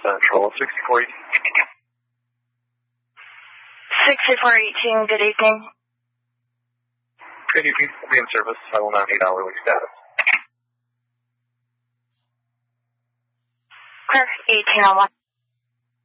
Central, 6418. 6418, good evening. Good evening. I'll be in service. I will not need hourly status. Clear, 1801.